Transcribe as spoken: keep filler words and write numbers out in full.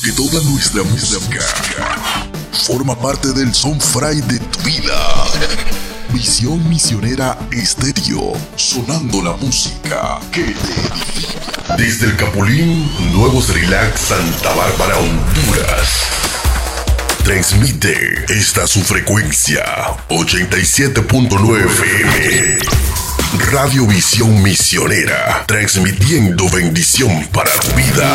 Que toda nuestra música forma parte del soundfry de tu vida. Visión Misionera Estéreo, sonando la música que te edifica. Desde el Capulín, Nuevos Relax, Santa Bárbara, Honduras. Transmite esta su frecuencia, ochenta y siete punto nueve F M. Radio Visión Misionera, transmitiendo bendición para tu vida.